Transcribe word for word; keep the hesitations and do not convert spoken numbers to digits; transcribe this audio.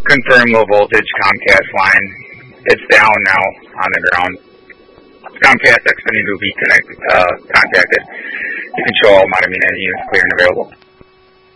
Confirm low voltage Comcast line. It's down now on the ground. Comcast Xfinity will be connected, uh, contacted. You can show all Matamina units clear and available.